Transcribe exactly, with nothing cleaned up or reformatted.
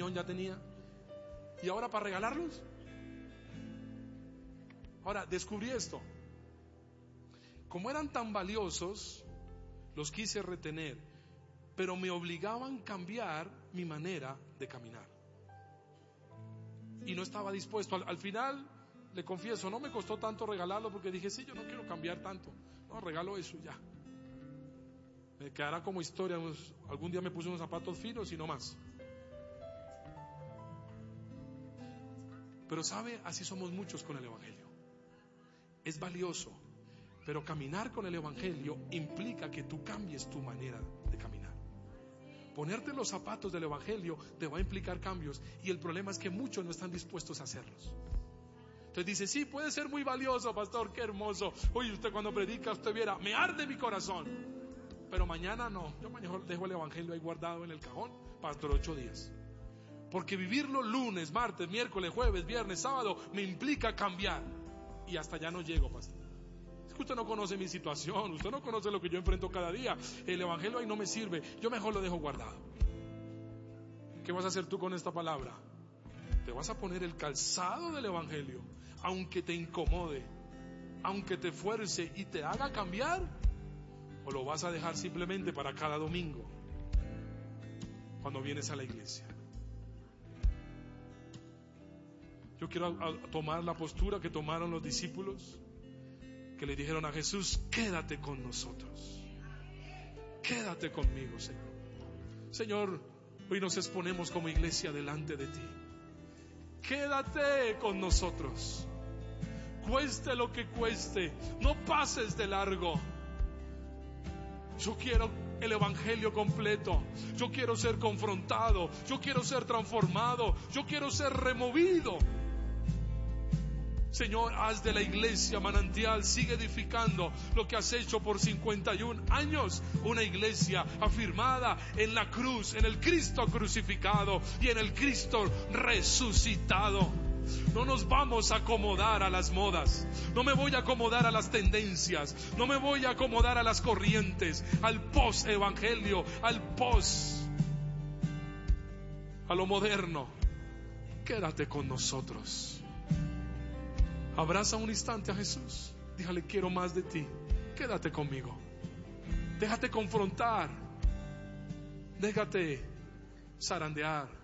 millón ya tenía. ¿Y ahora para regalarlos? Ahora, descubrí esto. Como eran tan valiosos, los quise retener, pero me obligaban a cambiar mi manera de caminar. Y no estaba dispuesto. Al, al final, le confieso, no me costó tanto regalarlo, porque dije, sí, yo no quiero cambiar tanto. No, regalo eso ya. Me quedará como historia. Algún día me puse unos zapatos finos y no más. Pero sabe, así somos muchos con el Evangelio. Es valioso, pero caminar con el Evangelio implica que tú cambies tu manera de caminar. Ponerte los zapatos del Evangelio te va a implicar cambios, y el problema es que muchos no están dispuestos a hacerlos. Entonces dice, sí, puede ser muy valioso, pastor, qué hermoso. Oye, usted cuando predica, usted viera, me arde mi corazón. Pero mañana no, yo mañana dejo el Evangelio ahí guardado en el cajón para dentro de ocho días. Porque vivirlo lunes, martes, miércoles, jueves, viernes, sábado me implica cambiar. Y hasta allá no llego, pastor. Es que usted no conoce mi situación, usted no conoce lo que yo enfrento cada día. El Evangelio ahí no me sirve, yo mejor lo dejo guardado. ¿Qué vas a hacer tú con esta palabra? Te vas a poner el calzado del Evangelio, aunque te incomode, aunque te fuerce y te haga cambiar, o lo vas a dejar simplemente para cada domingo cuando vienes a la iglesia. Yo quiero a, a tomar la postura que tomaron los discípulos, que le dijeron a Jesús, quédate con nosotros, quédate conmigo, Señor. Señor, hoy nos exponemos como iglesia delante de ti. Quédate con nosotros, cueste lo que cueste, no pases de largo. Yo quiero el Evangelio completo, yo quiero ser confrontado, yo quiero ser transformado, yo quiero ser removido. Señor, haz de la iglesia Manantial, sigue edificando lo que has hecho por cincuenta y un años, una iglesia afirmada en la cruz, en el Cristo crucificado y en el Cristo resucitado. No nos vamos a acomodar a las modas, no me voy a acomodar a las tendencias, no me voy a acomodar a las corrientes, al post evangelio, al post, a lo moderno. Quédate con nosotros. Abraza un instante a Jesús, dígale, quiero más de ti, quédate conmigo, déjate confrontar, déjate zarandear,